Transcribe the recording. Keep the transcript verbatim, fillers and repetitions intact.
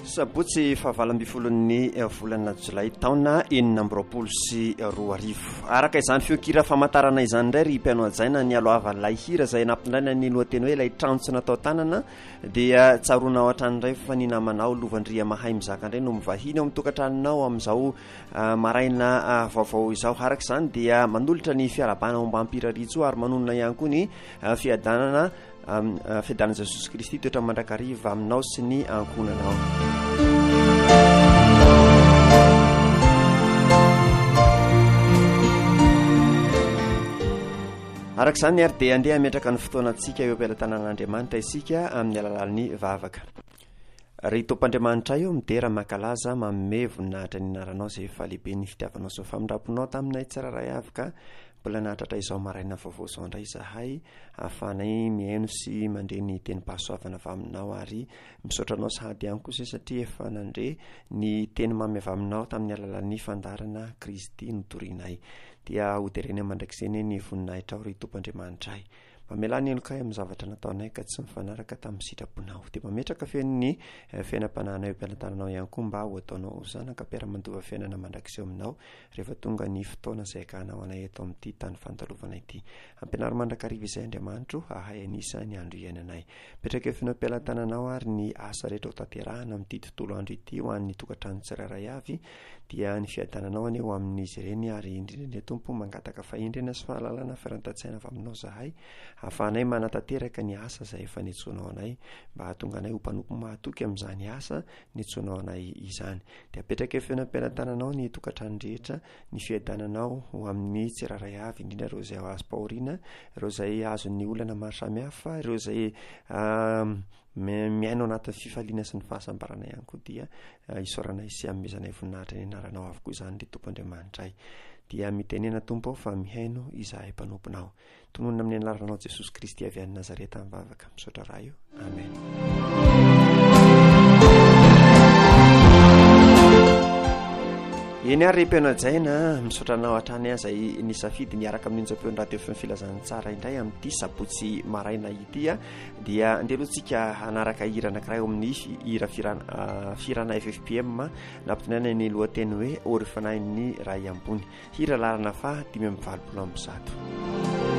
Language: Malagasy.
sabotsy fahavalambifolo'ny volana jolay taona enina amby roapolo sy roa arivo araka izany feokira famantarana izany indray ry mpiano ajaina ny alohavan'ilay hira izay nampitondraina ny lohateny hoe ilay trantsy natao tanana dia tsaroana ao an-tranondray faninamanao lovandria mahay mizaka indray no mivahiny ao amin'ny tokantranonao amin'izao maraina vaovao izao. Araka izany dia manolotra ny fiarabana momba ampiraritso ary manonona ihany koa ny fiadanana fiadanana Jesosy Kristy toetra mandrakariva aminao sy ny ankonanao. Araka izany ary dia andeha ametraka ny fotoanantsika eo am-pelatanan'Andriamanitra isika amin'ny alalan'ny vavaka. Ry Tompoandriamanitra io midera mankalaza manome voninahitra ny anaranao izay efa lehibe ny fitiavanao sy famindraponao taminay tsiraray avy ka mbola nahatratra izao maraina vaovao izao indray izahay ahafahanay mihaino sy mandre ny teny pahasoavana avy aminao ary misaotra anao sahady ihany koa satria efa nandre ny teny mamy avy aminao tamin'ny alalan'ny fandarana Kristy notorianay dia hotereny mandrakizeny ny voninahitra ao ry Tompoandriamanitra. Mamelany eno kay amin'ny zavatra nataonay ka tsy mifanaraka tamin'ny sitraponao dia mametraka feno ny fiainam-panahana eo am-pianatananao ihany koa mba ho ataonao zanaka mpiara-mandova fiainana mandrakizeo aminao rehefa tonga ny fotoana izay kahanao anay eto amin'ity tany fantalovana ity. Ampianary mandrakariva izay Andriamanitro ahay anisa ny andro iainanay. Petraka efinao am-pianatananao ary ny asa rehetra ho tanterahana amin'ity tontolo andro ity ho an'ny tokantrano tsirairay avy dia ny fiadananao aneo amin'izy ireny ary indrindra Tompo mangataka fahindrina sy fahalalana fiaran-tantsaina avy aminao zahay ahafahanay manatanteraka ny asa izay efa niantsoanao anay mba hahatonga anay ho mpanompo mahatoky amin'izany asa niantsoanao anay izany. Dia apetraka efa eny am-pianatananao ny tokantrano rehetra ny fiadananao ho amin'ny tsiraray avy indrindra ireo izay azo pahoriana, ireo izay azon'ny olana maro samihafa, ireo izay miaino anatin'ny fifaliana sy ny fahasambarana ihany koa dia isaoranay sy amezanay voninahitra ny anaranao avokoa izany ry Tompoandriamanitra. Dia mitenena Tompo fa mihaino izahay mpanomponao. Tononona amin'ny anaranao Jesosy Kristy avy any Nazareta mivavaka misaotra raha io. Amen. Eny ary mpiano ajaina misaotra anao hatrany izay nisafidy niaraka amin'ny onjam-peon'ny radio fm filazana tsara indray amin'ity sabotsy maraina ity dia andeloantsika hanaraka hira anankiray ao amin'ny hira firana firana F F P M nampitonaina ny lohateny hoe orifanain'ny ray ambony, hira larana fa dimy amby valopolo amby zato.